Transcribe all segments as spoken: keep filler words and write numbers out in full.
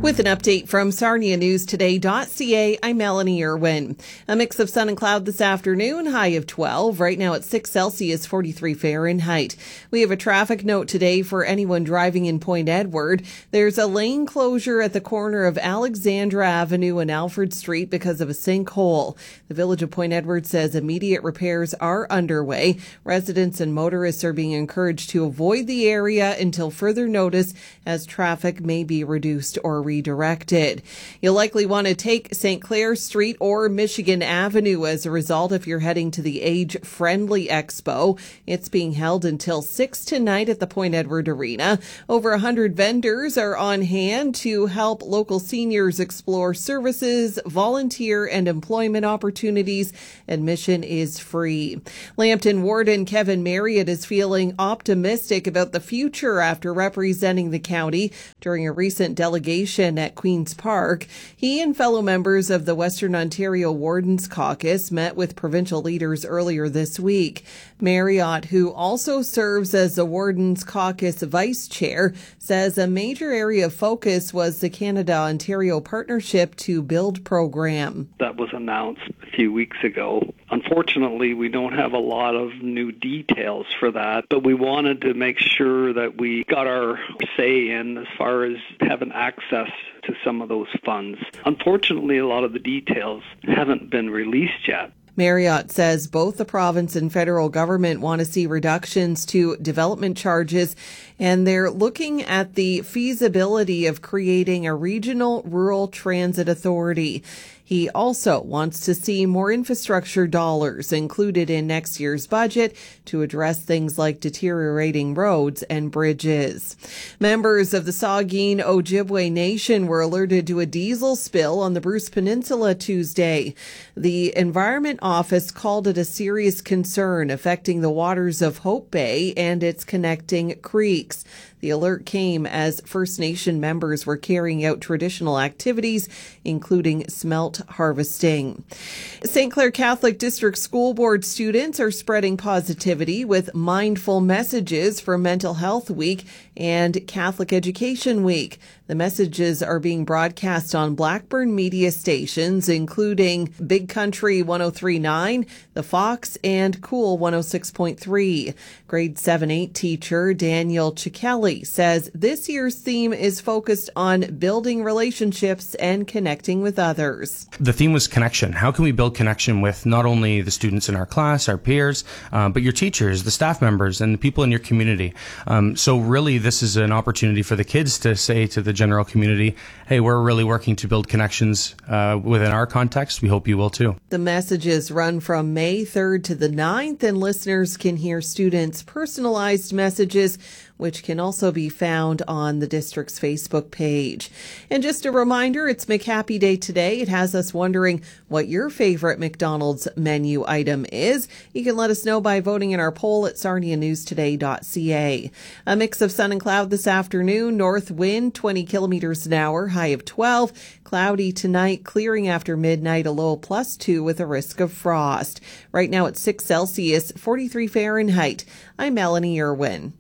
With an update from Sarnia News Today dot C A, I'm Melanie Irwin. A mix of sun and cloud this afternoon, high of twelve. Right now at six Celsius, forty-three Fahrenheit. We have a traffic note today for anyone driving in Point Edward. There's a lane closure at the corner of Alexandra Avenue and Alfred Street because of a sinkhole. The Village of Point Edward says immediate repairs are underway. Residents and motorists are being encouraged to avoid the area until further notice, as traffic may be reduced or redirected. You'll likely want to take Saint Clair Street or Michigan Avenue as a result if you're heading to the Age Friendly Expo. It's being held until six tonight at the Point Edward Arena. Over one hundred vendors are on hand to help local seniors explore services, volunteer and employment opportunities. Admission is free. Lambton Warden Kevin Marriott is feeling optimistic about the future after representing the county during a recent delegation at Queen's Park. He and fellow members of the Western Ontario Wardens Caucus met with provincial leaders earlier this week. Marriott, who also serves as the Wardens Caucus vice chair, says a major area of focus was the Canada-Ontario Partnership to Build program. That was announced a few weeks ago. Unfortunately, we don't have a lot of new details for that, but we wanted to make sure that we got our say in as far as having access to some of those funds. Unfortunately, a lot of the details haven't been released yet. Marriott says both the province and federal government want to see reductions to development charges, and they're looking at the feasibility of creating a regional rural transit authority. He also wants to see more infrastructure dollars included in next year's budget to address things like deteriorating roads and bridges. Members of the Saugeen Ojibwe Nation were alerted to a diesel spill on the Bruce Peninsula Tuesday. The Environment Office called it a serious concern affecting the waters of Hope Bay and its connecting creeks. The alert came as First Nation members were carrying out traditional activities, including smelt harvesting. Saint Clair Catholic District School Board students are spreading positivity with mindful messages for Mental Health Week and Catholic Education Week. The messages are being broadcast on Blackburn media stations, including Big Country one oh three point nine, The Fox, and Cool one oh six point three. Grade seven eight teacher Daniel Cichelli says this year's theme is focused on building relationships and connecting with others. The theme was connection. How can we build connection with not only the students in our class, our peers, uh, but your teachers, the staff members, and the people in your community? Um, so really, this is an opportunity for the kids to say to the general community, hey, we're really working to build connections uh, within our context. We hope you will too. The messages run from May third to the ninth, and listeners can hear students' personalized messages, which can also be found on the district's Facebook page. And just a reminder, it's McHappy Day today. It has us wondering what your favorite McDonald's menu item is. You can let us know by voting in our poll at Sarnia News Today dot C A. A mix of sun and cloud this afternoon. North wind twenty kilometers an hour, high of twelve. Cloudy tonight, clearing after midnight, a low plus two with a risk of frost. Right now it's six Celsius, forty-three Fahrenheit. I'm Melanie Irwin.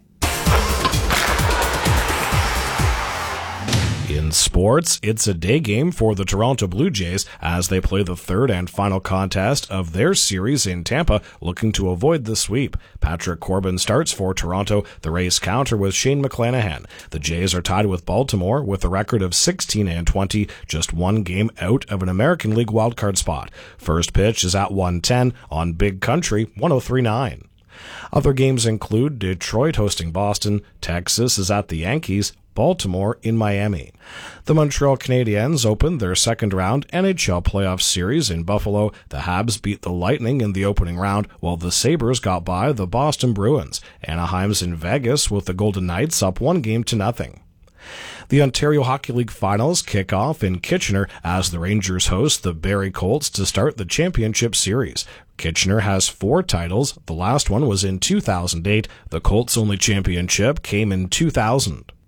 In sports, it's a day game for the Toronto Blue Jays as they play the third and final contest of their series in Tampa, looking to avoid the sweep. Patrick Corbin starts for Toronto. The Rays counter with Shane McClanahan. The Jays are tied with Baltimore with a record of sixteen and twenty, just one game out of an American League wildcard spot. First pitch is at one ten on Big Country one oh three point nine. Other games include Detroit hosting Boston, Texas is at the Yankees, Baltimore in Miami. The Montreal Canadiens opened their second round N H L playoff series in Buffalo. The Habs beat the Lightning in the opening round, while the Sabres got by the Boston Bruins. Anaheim's in Vegas with the Golden Knights up one game to nothing. The Ontario Hockey League finals kick off in Kitchener as the Rangers host the Barrie Colts to start the championship series. Kitchener has four titles. The last one was in two thousand eight. The Colts' only championship came in two thousand.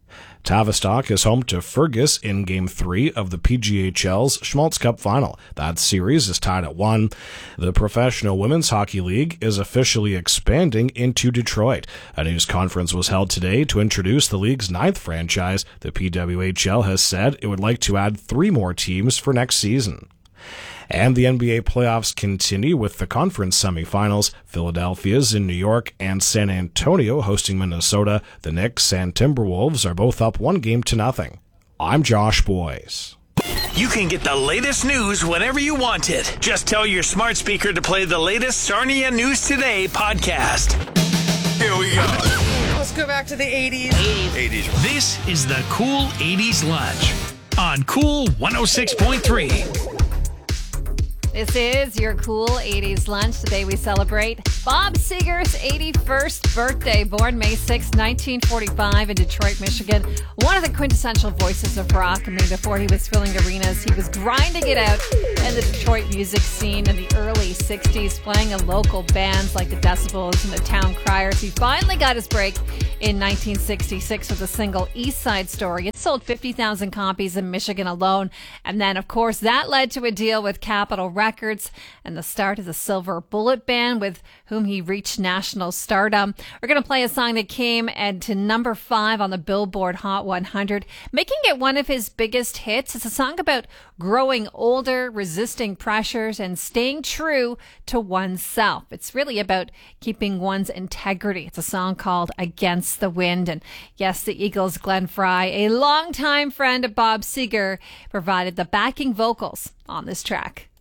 Tavistock is home to Fergus in Game three of the P G H L's Schmaltz Cup Final. That series is tied at one. The Professional Women's Hockey League is officially expanding into Detroit. A news conference was held today to introduce the league's ninth franchise. The P W H L has said it would like to add three more teams for next season. And the N B A playoffs continue with the conference semifinals. Philadelphia's in New York and San Antonio hosting Minnesota. The Knicks and Timberwolves are both up one game to nothing. I'm Josh Boyce. You can get the latest news whenever you want it. Just tell your smart speaker to play the latest Sarnia News Today podcast. Here we go. Let's go back to the eighties. eighties. This is the Cool eighties Lunch on Cool one oh six point three. This is your Cool eighties Lunch. Today we celebrate Bob Seger's eighty-first birthday. Born May sixth, nineteen forty-five in Detroit, Michigan. One of the quintessential voices of rock. I mean, before he was filling arenas, he was grinding it out in the Detroit music scene in the early sixties, playing in local bands like the Decibels and the Town Criers. He finally got his break in nineteen sixty-six with the single East Side Story. It sold fifty thousand copies in Michigan alone. And then, of course, that led to a deal with Capitol Records and the start of the Silver Bullet Band, with whom he reached national stardom. We're going to play a song that came and to number five on the Billboard Hot one hundred, making it one of his biggest hits. It's a song about growing older, resisting pressures, and staying true to oneself. It's really about keeping one's integrity. It's a song called Against the Wind. And yes, the Eagles' Glenn Fry, a longtime friend of Bob Seger, provided the backing vocals on this track.